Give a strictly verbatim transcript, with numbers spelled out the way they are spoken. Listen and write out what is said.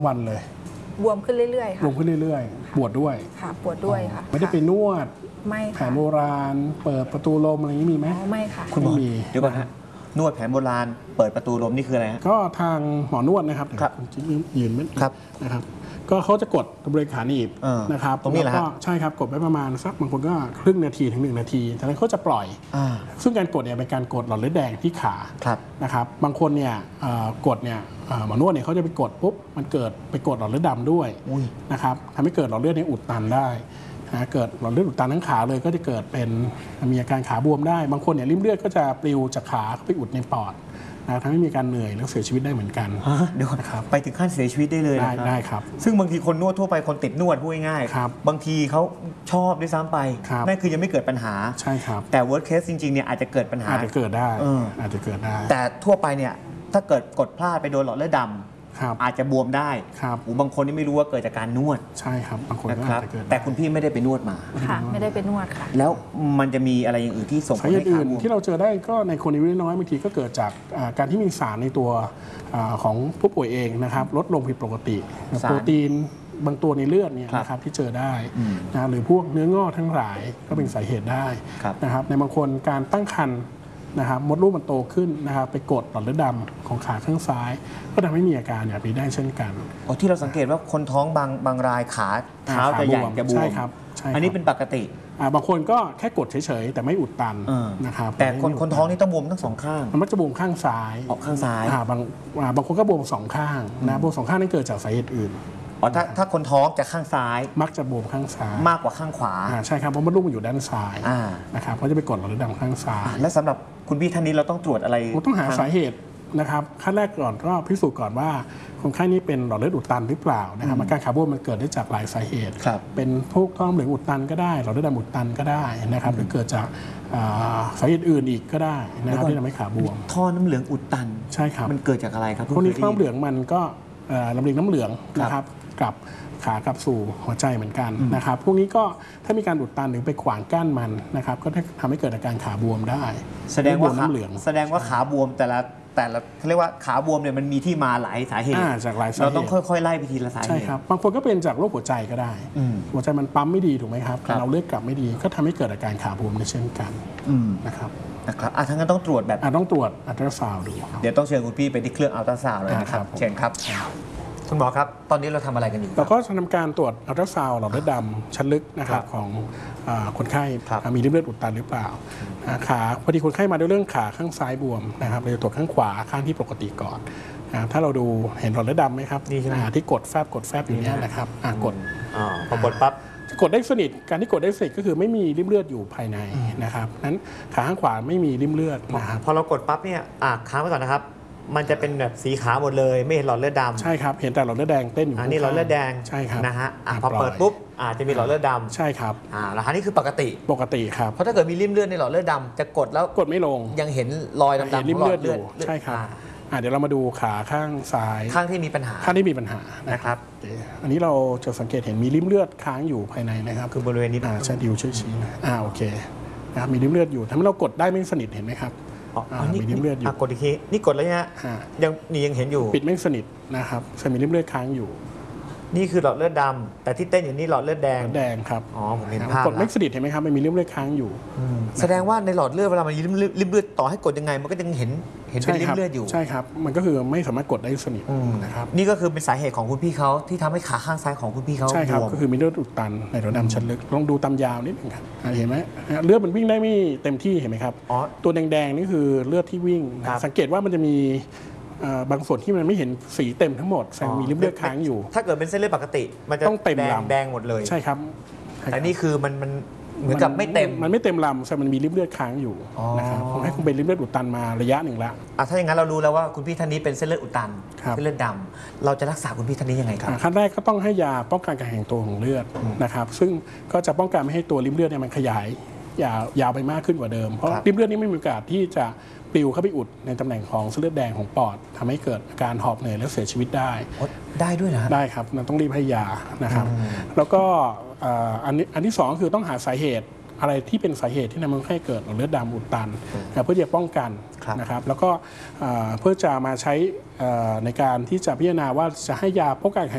วันเลยบวมขึ้นเรื่อยๆค่ะบวมขึ้นเรื่อยๆปวดด้วยค่ะปวดด้วยค่ะไม่ได้ไปนวดไม่แผค่ะนโบราณเปิดประตูลมอะไรอย่างนี้มีไหมไม่ค่ะคุณหมอเดี๋ยวก่อนฮะนวดแผนโบราณเปิดประตูลมนี่คืออะไรฮะก็ทางหมอนวดนะครับครับยืนไม่ครับนะครับก็เขาจะกดบริเวณขาหนีบนะครับตรงนี้แหละก็ใช่ครับกดไว้ประมาณสักบางคนก็ครึ่งนาทีถึงหนึ่งนาทีจากนั้นเขาจะปล่อยซึ่งการกดเนี่ยเป็นการกดหลอดเลือดแดงที่ขานะครับบางคนเนี่ยกดเนี่ยหมอนวดเนี่ยเขาจะไปกดปุ๊บมันเกิดไปกดหลอดเลือดดำด้วยนะครับทำให้เกิดหลอดเลือดในอุดตันได้นะเกิดหลอดเลือดอุดตันทั้งขาเลยก็จะเกิดเป็นมีอาการขาบวมได้บางคนเนี่ยริ่มเลือดก็จะปลิวจากขาไปอุดในปอดนะทำให้มีการเหนื่อยแล้วเสียชีวิตได้เหมือนกันเดี๋ยวนะครับไปถึงขั้นเสียชีวิตได้เลยได้ได้ครับซึ่งบางทีคนนวดทั่วไปคนติดนวดพูดง่ายๆบางทีเขาชอบด้วยซ้ำไปนั่นคือยังไม่เกิดปัญหาใช่ครับแต่ worst case จริงๆเนี่ยอาจจะเกิดปัญหาอาจจะเกิดได้อาจจะเกิดได้แต่ทั่วไปเนี่ยถ้าเกิดกดพลาดไปโดนหลอดเลือดดำอาจจะบวมได้ครับบางคนนี่ไม่รู้ว่าเกิดจากการนวดใช่ครับบางคนก็อาจจะเกิดแต่คุณพี่ไม่ได้ไปนวดมาค่ะไม่ได้ไปนวดค่ะแล้วมันจะมีอะไรอย่างอื่นที่ส่งผลให้ขาบวมที่เราเจอได้ก็ในคนอายุน้อยบางทีก็เกิดจากการที่มีสารในตัวของผู้ป่วยเองนะครับลดลงผิดปกติโปรตีนบางตัวในเลือดเนี่ยนะครับที่เจอได้นะหรือพวกเนื้องอกทั้งหลายก็เป็นสาเหตุได้นะครับในบางคนการตั้งครรภ์นะครับมดลูกมันโตขึ้นนะครับไปกดหลอดเลือดดำของขาข้างซ้ายก็ทำให้มีอาการแบบนี้ได้เช่นกันอ๋อที่เราสังเกตว่าคนท้องบางบางรายขาเท้าจะใหญ่จะบวมใช่ครับอันนี้เป็นปกติบางคนก็แค่กดเฉยๆแต่ไม่อุดตันนะครับแต่คนคนท้องนี่ต้องบวมทั้งสองข้างมันมักจะบวมข้างซ้ายออกข้างซ้ายบางบางคนก็บวมสองข้างนะบวมสองข้างนั่นเกิดจากสาเหตุอื่นอ๋อถ้าถ้าคนท้องจะข้างซ้ายมักจะบวมข้างซ้ายมากกว่าข้างขวาใช่ครับเพราะมดลูกมันอยู่ด้านซ้ายนะครับเขาจะไปกดหลอดเลือดดำข้างซ้ายและสำหรับคุณพี่ท่านนี้เราต้องตรวจอะไรต้องหาสาเหตุนะครับขั้นแรกก่อนก็พิสูจน์ก่อนว่าคนไข้นี้เป็นหลอดเลือดอุดตันหรือเปล่านะครับอาการขาบวมมันเกิดได้จากหลายสาเหตุเป็นพวกท่อน้ำเหลืองอุดตันก็ได้หลอดเลือดดำอุดตันก็ได้นะครับหรือเกิดจากสาเหตุอื่นอีกก็ได้นะครับที่ทำให้ขาบวมท่อน้ำเหลืองอุดตันใช่ครับมันเกิดจากอะไรครับพวกนี้ท่อน้ำเหลืองมันก็ลำเลียงน้ำเหลืองนะครับกับขากลับสู่หัวใจเหมือนกันนะครับพวกนี้ก็ถ้ามีการอุดตันหรือไปขวางกั้นมันนะครับก็ทำให้เกิดอาการขาบวมได้แสดงว่าน้ำเหลืองแสดงว่าขาบวมแต่ละแต่ละเขาเรียกว่าขาบวมเนี่ยมันมีที่มาหลายสาเหตุจากหลายสาเหตุเราต้องค่อยๆไล่ไปทีละสาเหตุใช่ครับบางคนก็เป็นจากโรคหัวใจก็ได้หัวใจมันปั๊มไม่ดีถูกไหมครับเราเลือดกลับไม่ดีก็ทำให้เกิดอาการขาบวมในเช่นกันนะครับนะครับอ่ะทั้งนั้นต้องตรวจแบบต้องตรวจอัลตราซาวด์ดูเดี๋ยวต้องเชิญคุณพี่ไปที่เครื่องอัลตราซาวด์เลยนะครับเชิญครับคุณหมอครับตอนนี้เราทำอะไรกันอยู่เราก็จะทำการตรวจอัลตราซาวด์หลอดเลือดดำชั้นลึกนะครับของคนไข้มีริ่มเลือดอุดตันหรือเปล่าขาพอดีคนไข้มาด้วยเรื่องขาข้างซ้ายบวมนะครับเราจะตรวจข้างขวาข้างที่ปกติก่อนถ้าเราดูเห็นหลอดเลือดดำไหมครับนี่ใช่ไหมที่กดแฟบกดแฟบอยู่นี้นะครับกดพอกดปั๊บกดได้สนิทการที่กดได้สนิทก็คือไม่มีริ่มเลือดอยู่ภายในนะครับนั้นขาข้างขวาไม่มีริ่มเลือดนะครับพอเรากดปั๊บเนี่ยค้างไว้ก่อนนะครับมันจะเป็นแบบสีขาวหมดเลยไม่เห็นหลอดเลือดดำใช่ครับเห็นแต่หลอดเลือดแดงเต้นอยู่อันนี้หลอดเลือดแดงใช่ครับนะฮะพอเปิดปุ๊บอาจจะมีหลอดเลือดดำใช่ครับอ่าแล้วนี่คือปกติปกติครับเพราะถ้าเกิดมีริ่มเลือดในหลอดเลือดดำจะกดแล้วกดไม่ลงยังเห็นรอยดำๆริ่มเลือดอยู่ใช่ครับเดี๋ยวเรามาดูขาข้างซ้ายข้างที่มีปัญหาข้างที่มีปัญหานะครับอันนี้เราจะสังเกตเห็นมีริ่มเลือดค้างอยู่ภายในนะครับคือบริเวณนี้ใช่ดิวช่วยชี้อ่าโอเคนะครับมีริ่มเลือดอยู่ทำให้เรากดได้ไม่สนิทเห็นไหมครับมีริ่มเลือดอยู่กดอีกทีนี่กดแล้วเนี่ยยังนี่ยังเห็นอยู่ปิดไม่สนิทนะครับใช่มีริ่มเลือดค้างอยู่นี่คือหลอดเลือดดำแต่ที่เต้นอยู่นี่หลอดเลือดแดงแดงครับอ๋อผมเห็นภาพกดไม่สนิทเห็นไหมครับมันมีริ่มเลือดค้างอยู่แสดงว่าในหลอดเลือดเวลามันริ่มริ่มเลือดต่อให้กดยังไงมันก็ยังเห็นเห็นเป็นริ่มเลือดอยู่ใช่ครับมันก็คือไม่สามารถกดได้สนิทนะครับนี่ก็คือเป็นสาเหตุของคุณพี่เขาที่ทำให้ขาข้างซ้ายของคุณพี่เขาใช่ครับก็คือมีเลือดอุดตันในหลอดดำชั้นลึกลองดูตามยาวนิดนึงครับเห็นไหมเลือดมันวิ่งได้ไม่เต็มที่เห็นไหมครับตัวแดงๆนี่คือเลือดที่วิ่งสังเกตว่ามันจะมีบางส่วนที่มันไม่เห็นสีเต็มทั้งหมดแสดงมีริ่มเลือดค้างอยู่ถ้าเกิดเป็นเส้นเลือดปกติมันจะต้องเต็มลำแดงหมดเลยใช่ครับแต่นี่คือมันมันเหมือนกับไม่เต็มมันไม่เต็มลำแต่มันมีริ่มเลือดค้างอยู่นะครับผมให้คุณเป็นริ่มเลือดอุดตันมาระยะหนึ่งแล้วถ้าอย่างนั้นเรารู้แล้วว่าคุณพี่ท่านนี้เป็นเส้นเลือดอุดตันเส้นเลือดดำเราจะรักษาคุณพี่ท่านนี้ยังไงครับขั้นแรกก็ต้องให้ยาป้องกันการแข็งตัวของเลือดนะครับซึ่งก็จะป้องกันไม่ให้ตัวริ่มเลือดเนี่ยมันขยายยาวยาวไปมากขึ้นกว่าเดิมเพราะริ่มเลือดนี้ไม่มีโอกาสที่จะปลิวเข้าไปอุดในตำแหน่งของเส้นเลือดแดงของปอดทำให้เกิดอาการหอบเหนื่อยและเสียชีวิตได้ได้ด้วยนะได้ครับมันต้องรีบให้ยานะครับแล้วก็อันนี้อันที่สองคือต้องหาสาเหตุอะไรที่เป็นสาเหตุที่ทำให้เกิดหลอดเลือดดำอุดตันเพื่อจะป้องกันนะครับแล้วก็เพื่อจะมาใช้ในการที่จะพิจารณาว่าจะให้ยาป้องกัน